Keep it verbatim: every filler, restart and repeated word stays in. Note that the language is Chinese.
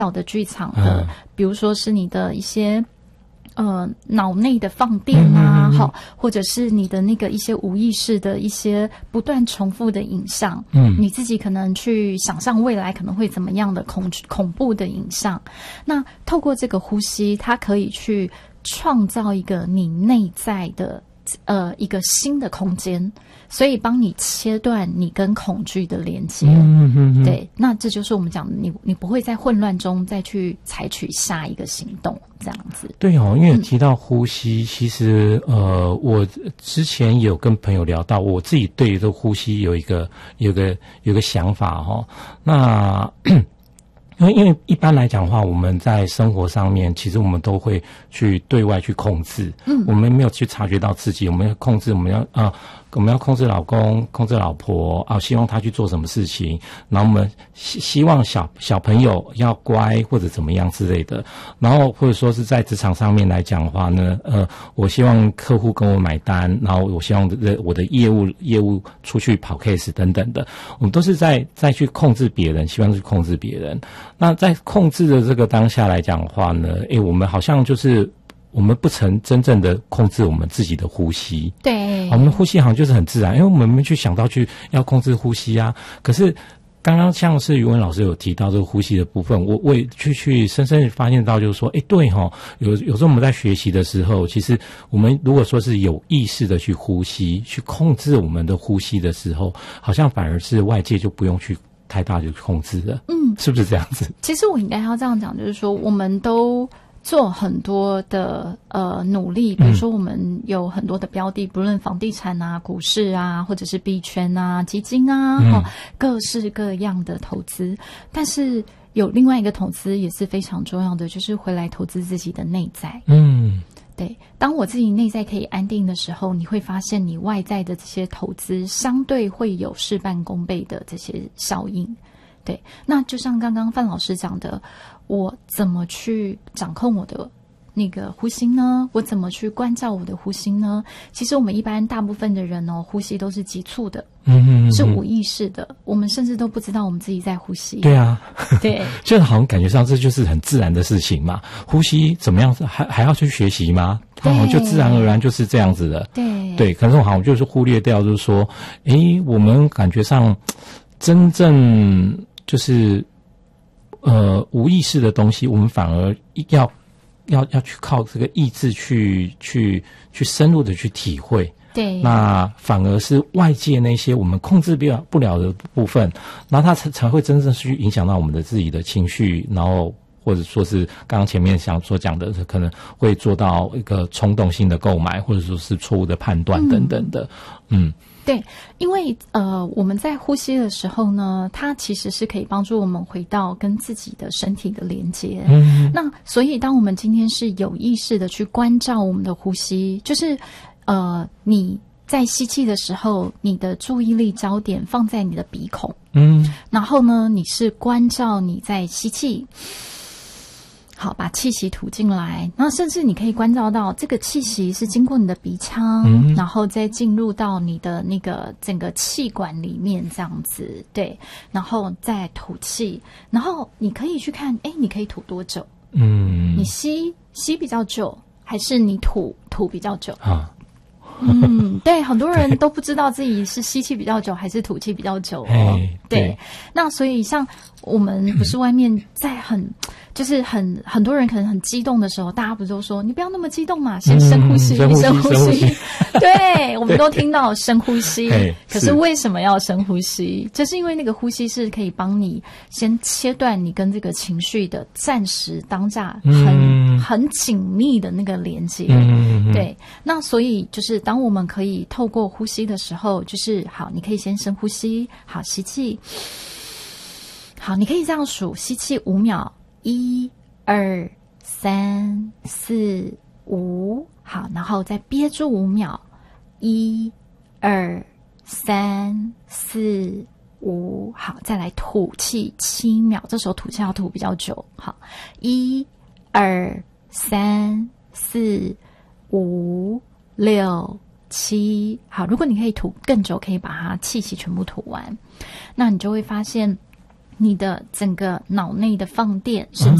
小的剧场的，嗯、比如说是你的一些。呃，脑内的放电啊，好、嗯嗯嗯，或者是你的那个一些无意识的一些不断重复的影像，嗯，你自己可能去想象未来可能会怎么样的恐恐怖的影像，那透过这个呼吸，它可以去创造一个你内在的呃一个新的空间，所以帮你切断你跟恐惧的连接。嗯嗯嗯，对，那这就是我们讲的，你你不会在混乱中再去采取下一个行动，这样子。 对哦，因为提到呼吸，嗯、其实呃，我之前有跟朋友聊到，我自己对这个呼吸有一个有个有个想法哈、哦，那。因为因为一般来讲的话，我们在生活上面，其实我们都会去对外去控制，嗯，我们没有去察觉到自己，我们要控制，我们要啊、呃，我们要控制老公，控制老婆啊、呃，希望他去做什么事情，然后我们希希望小小朋友要乖或者怎么样之类的，然后或者说是在职场上面来讲的话呢，呃，我希望客户跟我买单，然后我希望我的业务业务出去跑 case 等等的，我们都是在在去控制别人，希望去控制别人。那在控制的这个当下来讲的话呢，诶，我们好像就是我们不曾真正的控制我们自己的呼吸。 对， 我们的呼吸好像就是很自然，因为我们没去想到去要控制呼吸啊。可是刚刚像是于文老师有提到这个呼吸的部分，我我也去去深深发现到，就是说，诶，对齁，有有时候我们在学习的时候，其实我们如果说是有意识的去呼吸，去控制我们的呼吸的时候，好像反而是外界就不用去太大就控制了，嗯，是不是这样子？ 其实我应该要这样讲，就是说，我们都做很多的呃努力，比如说我们有很多的标的，不论房地产啊、股市啊，或者是币圈啊、基金啊，嗯哦、各式各样的投资。但是有另外一个投资也是非常重要的，就是回来投资自己的内在。嗯。对，当我自己内在可以安定的时候，你会发现你外在的这些投资相对会有事半功倍的这些效应。对，那就像刚刚范老师讲的，我怎么去掌控我的那个呼吸呢？我怎么去关照我的呼吸呢？其实我们一般大部分的人哦，呼吸都是急促的，嗯嗯嗯，是无意识的，我们甚至都不知道我们自己在呼吸。 对啊， 对， 就好像感觉上这就是很自然的事情嘛。呼吸怎么样，还还要去学习吗？它好像就自然而然就是这样子的。 对对，可是我好像就是忽略掉，就是说，诶，我们感觉上真正就是呃无意识的东西，我们反而要。要要去靠这个意志去去去深入的去体会， 对， 那反而是外界那些我们控制不了不了的部分，然后它才才会真正去影响到我们的自己的情绪，然后或者说是刚刚前面想所讲的，可能会做到一个冲动性的购买，或者说是错误的判断等等的，嗯。嗯对，因为呃，我们在呼吸的时候呢，它其实是可以帮助我们回到跟自己的身体的连接。嗯，那所以当我们今天是有意识的去关照我们的呼吸，就是呃，你在吸气的时候，你的注意力焦点放在你的鼻孔，嗯，然后呢，你是关照你在吸气。好，把气息吐进来，那甚至你可以关照到这个气息是经过你的鼻腔，嗯、然后再进入到你的那个整个气管里面这样子，对，然后再吐气，然后你可以去看，哎，你可以吐多久？嗯，你吸吸比较久，还是你吐吐比较久？啊。嗯，对，很多人都不知道自己是吸气比较久还是吐气比较久哦。对，对，那所以像我们不是外面在很就是很很多人可能很激动的时候，大家不都说你不要那么激动嘛，先深呼吸， 嗯、 深呼吸。 吸对，我们都听到深呼吸，可是为什么要深呼吸？就是因为那个呼吸是可以帮你先切断你跟这个情绪的暂时当下很、嗯、很紧密的那个连接。嗯、对，那所以就是当我们可以透过呼吸的时候，就是好，你可以先深呼吸，好，吸气。好，你可以这样数，吸气五秒，一、二、三、四、五，好，然后再憋住五秒，一、二、三、四、五，好，再来吐气七秒，这时候吐气要吐比较久，好，一、二、三、四、五、六、七，好，如果你可以吐更久，可以把它气息全部吐完，那你就会发现你的整个脑内的放电，甚